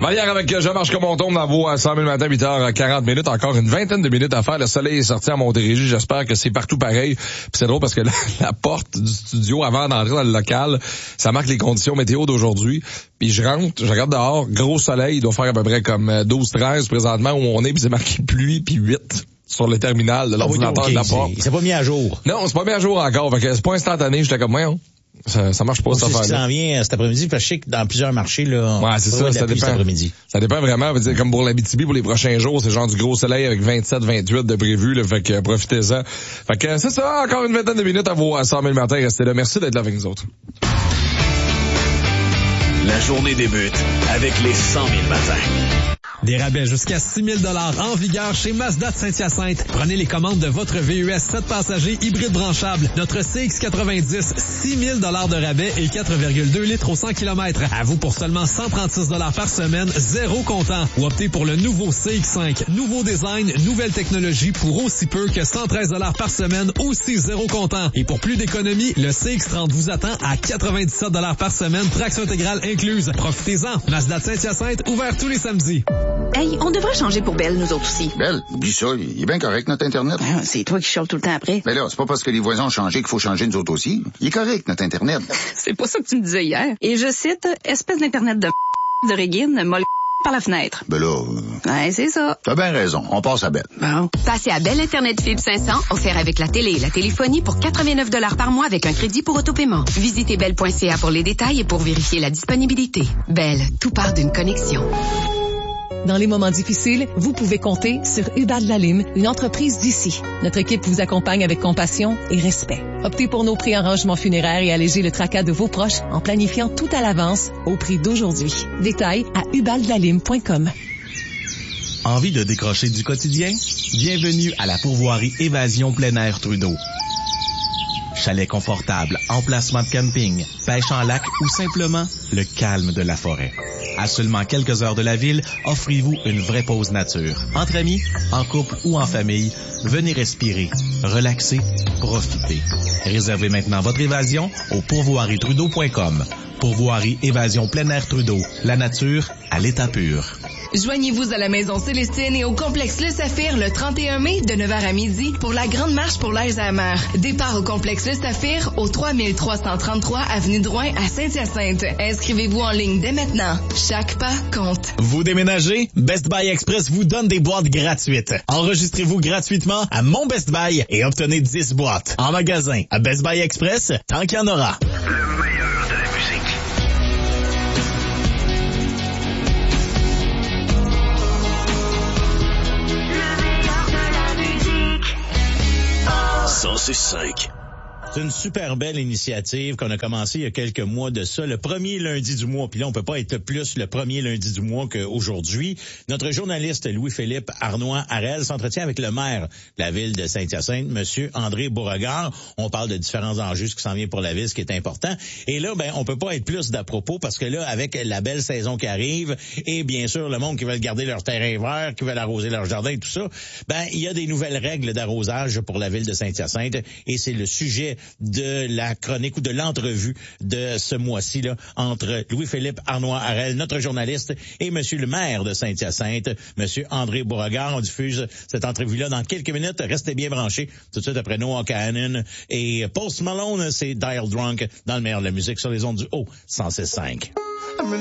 Hier avec Jean-Marc Comonton dans vos 100 000 matin, 8h40, encore une vingtaine de minutes à faire. Le soleil est sorti à Montérégie. J'espère que c'est partout pareil. Puis c'est drôle parce que la porte du studio, avant d'entrer dans le local, ça marque les conditions météo d'aujourd'hui. Puis je rentre, je regarde dehors, gros soleil, il doit faire à peu près comme 12-13 présentement où on est, puis c'est marqué pluie, puis 8 sur le terminal de l'ordinateur de la porte. C'est pas mis à jour. Non, c'est pas mis à jour encore. Fait que c'est pas instantané. J'étais comme, voyons. Ça marche pas, cette affaire-là. C'est ce qui s'en vient cet après-midi, parce que je sais que dans plusieurs marchés, là, ouais, c'est ça dépend. Cet après-midi. Ça dépend vraiment. Dire, comme pour l'Abitibi, pour les prochains jours, c'est genre du gros soleil avec 27-28 de prévu, là, fait que profitez-en. Fait que c'est ça, encore une vingtaine de minutes à vos 100 000 matin. Restez là. Merci d'être là avec nous autres. La journée débute avec les 100 000 matins. Des rabais jusqu'à 6 000 $ en vigueur chez Mazda de Saint-Hyacinthe. Prenez les commandes de votre VUS 7 passagers hybride branchable. Notre CX-90, 6 000 $ de rabais et 4,2 litres au 100 km. À vous pour seulement 136 $ par semaine, zéro comptant. Ou optez pour le nouveau CX-5. Nouveau design, nouvelle technologie pour aussi peu que 113 $ par semaine, aussi zéro comptant. Et pour plus d'économie, le CX-30 vous attend à 97 $ par semaine, traction intégrale incluse. Profitez-en. Mazda de Saint-Hyacinthe, ouvert tous les samedis. Hey, on devrait changer pour Belle, nous autres aussi. Belle? Oublie ça, il est bien correct, notre Internet. Ah, c'est toi qui chiales tout le temps après. Mais là, c'est pas parce que les voisins ont changé qu'il faut changer nous autres aussi. Il est correct, notre Internet. C'est pas ça que tu me disais hier. Et je cite, espèce d'Internet de Régine, molle par la fenêtre. Ben là... Ouais, c'est ça. T'as bien raison, on passe à Belle. Bon. Passez à Belle Internet Fibre 500, offert avec la télé et la téléphonie pour 89 $ par mois avec un crédit pour autopaiement. Visitez belle.ca pour les détails et pour vérifier la disponibilité. Belle, tout part d'une connexion. Dans les moments difficiles, vous pouvez compter sur Hubad Lalim, une entreprise d'ici. Notre équipe vous accompagne avec compassion et respect. Optez pour nos préarrangements funéraires et allégez le tracas de vos proches en planifiant tout à l'avance au prix d'aujourd'hui. Détails à hubadlalim.com. Envie de décrocher du quotidien? Bienvenue à la pourvoirie Évasion plein air Trudeau. Chalet confortable, emplacement de camping, pêche en lac ou simplement le calme de la forêt. À seulement quelques heures de la ville, offrez-vous une vraie pause nature. Entre amis, en couple ou en famille, venez respirer, relaxer, profiter. Réservez maintenant votre évasion au pourvoirieTrudeau.com. Pourvoirie Évasion plein air Trudeau. La nature à l'état pur. Joignez-vous à la Maison Célestine et au complexe Le Saphir le 31 mai de 9h à midi pour la grande marche pour l'Alzheimer. Départ au complexe Le Saphir au 3333 avenue Drouin à Saint-Hyacinthe. Inscrivez-vous en ligne dès maintenant. Chaque pas compte. Vous déménagez? Best Buy Express vous donne des boîtes gratuites. Enregistrez-vous gratuitement à Mon Best Buy et obtenez 10 boîtes. En magasin, à Best Buy Express, tant qu'il y en aura. Le meilleur de la musique. C'est 5. C'est une super belle initiative qu'on a commencé il y a quelques mois de ça, le premier lundi du mois. Puis là, on peut pas être plus le premier lundi du mois qu'aujourd'hui. Notre journaliste Louis-Philippe Arnois-Harel s'entretient avec le maire de la ville de Saint-Hyacinthe, Monsieur André Beauregard. On parle de différents enjeux qui s'en viennent pour la ville, ce qui est important. Et là, on peut pas être plus d'à propos parce que là, avec la belle saison qui arrive et bien sûr le monde qui veut garder leur terrain vert, qui veut arroser leur jardin et tout ça, il y a des nouvelles règles d'arrosage pour la ville de Saint-Hyacinthe et c'est le sujet de la chronique ou de l'entrevue de ce mois-ci là entre Louis-Philippe Arnois-Harel, notre journaliste, et Monsieur le maire de Saint-Hyacinthe, Monsieur André Beauregard. On diffuse cette entrevue-là dans quelques minutes. Restez bien branchés. Tout de suite après Noah Kahanun et Post Malone, c'est Dial Drunk dans le meilleur de la musique sur les ondes du Haut 106.5.